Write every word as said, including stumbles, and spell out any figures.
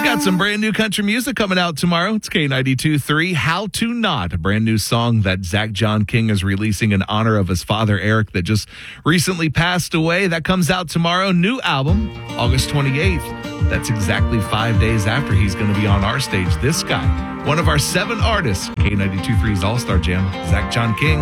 got some brand new country music coming out tomorrow. It's K ninety-two point three, How to Not, a brand new song that Zach John King is releasing in honor of his father, Eric, that just recently passed away. That comes out tomorrow. New album, August twenty-eighth. That's exactly five days after he's going to be on our stage. This guy, one of our seven artists, K ninety-two point three's All-Star Jam, Zach John King.